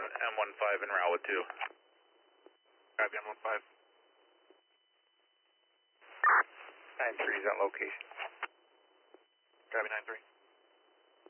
M15 en route with 2. Copy M15. 9-3 is on location. Copy 9-3.